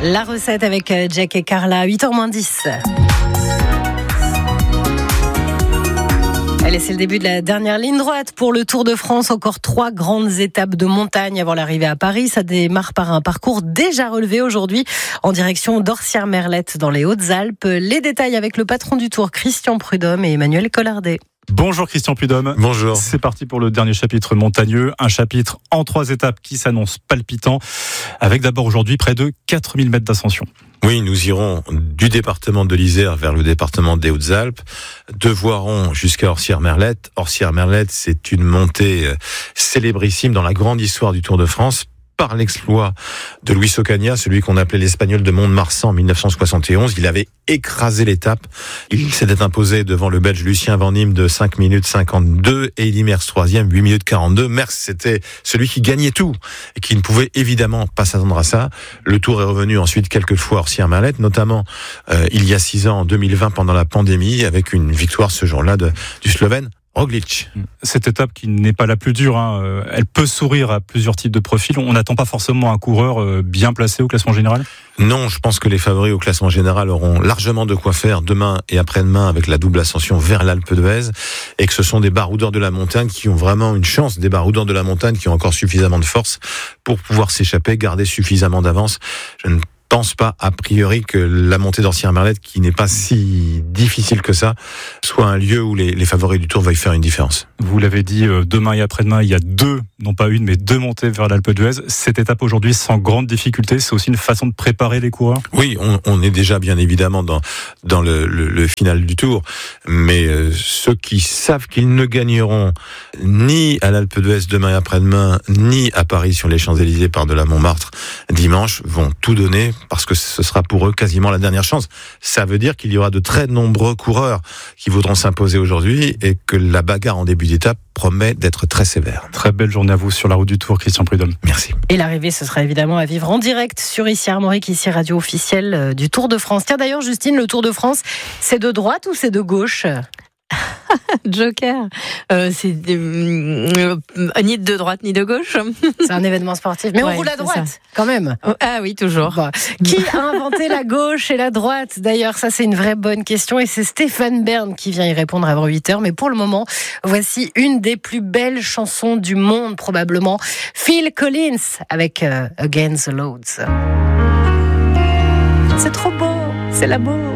La recette avec Jack et Carla, 8h-10. Allez, c'est le début de la dernière ligne droite pour le Tour de France. Encore 3 grandes étapes de montagne avant l'arrivée à Paris. Ça démarre par un parcours déjà relevé aujourd'hui en direction d'Orsières-Merlette dans les Hautes-Alpes. Les détails avec le patron du Tour, Christian Prudhomme et Emmanuel Collardet. Bonjour Christian Prudhomme. Bonjour. C'est parti pour le dernier chapitre montagneux. Un chapitre en 3 étapes qui s'annonce palpitant. Avec d'abord aujourd'hui près de 4000 mètres d'ascension. Oui, nous irons du département de l'Isère vers le département des Hautes-Alpes, de Voiron jusqu'à Orsières-Merlette. Orsières-Merlette, c'est une montée célébrissime dans la grande histoire du Tour de France, par l'exploit de Luis Ocaña, celui qu'on appelait l'Espagnol de Mont-de-Marsan en 1971. Il avait écrasé l'étape. Il s'était imposé devant le Belge Lucien Van Impe de 5 minutes 52 et Eddy Merckx 3e, 8 minutes 42. Merckx, c'était celui qui gagnait tout et qui ne pouvait évidemment pas s'attendre à ça. Le Tour est revenu ensuite quelques fois à Orsières-Merlette, notamment il y a 6 ans, en 2020, pendant la pandémie, avec une victoire ce jour-là du Slovène Roglič. Cette étape qui n'est pas la plus dure, elle peut sourire à plusieurs types de profils. On n'attend pas forcément un coureur bien placé au classement général ? Non, je pense que les favoris au classement général auront largement de quoi faire demain et après-demain avec la double ascension vers l'Alpe d'Huez, et que ce sont des baroudeurs de la montagne qui ont vraiment une chance, des baroudeurs de la montagne qui ont encore suffisamment de force pour pouvoir s'échapper, garder suffisamment d'avance. Je ne pense pas a priori que la montée d'Orsières-Merlette, qui n'est pas si difficile que ça, soit un lieu où les favoris du Tour veuillent faire une différence. Vous l'avez dit, demain et après-demain, il y a 2, non pas une, mais 2 montées vers l'Alpe d'Huez. Cette étape aujourd'hui, sans grande difficulté, c'est aussi une façon de préparer les coureurs ? Oui, on est déjà bien évidemment dans le final du Tour, mais ceux qui savent qu'ils ne gagneront ni à l'Alpe d'Huez demain et après-demain, ni à Paris sur les Champs-Élysées par-delà Montmartre dimanche, vont tout donner, parce que ce sera pour eux quasiment la dernière chance. Ça veut dire qu'il y aura de très nombreux coureurs qui voudront s'imposer aujourd'hui et que la bagarre en début d'étape promet d'être très sévère. Très belle journée à vous sur la route du Tour, Christian Prudhomme. Merci. Et l'arrivée, ce sera évidemment à vivre en direct sur ici Armorique, ici radio officielle du Tour de France. Tiens d'ailleurs, Justine, le Tour de France, c'est de droite ou c'est de gauche ? Joker, c'est ni de droite ni de gauche. C'est un événement sportif, mais on roule à droite quand même. Ah oui, toujours. Bon. Qui a inventé la gauche et la droite ? D'ailleurs, ça c'est une vraie bonne question et c'est Stéphane Bern qui vient y répondre avant 8h. Mais pour le moment, voici une des plus belles chansons du monde probablement. Phil Collins avec Against the Loads. C'est trop beau, c'est la beau.